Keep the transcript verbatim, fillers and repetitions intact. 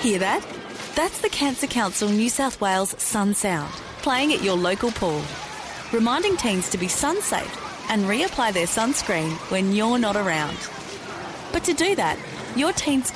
Hear that? That's the Cancer Council New South Wales Sun Sound, playing at your local pool, reminding teens to be sun safe and reapply their sunscreen when you're not around. But to do that, your teen's